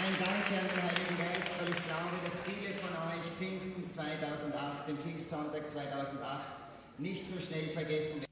Ein Danke an den Heiligen Geist, weil ich glaube, dass viele von euch Pfingsten 2008, den Pfingstsonntag 2008, nicht so schnell vergessen werden.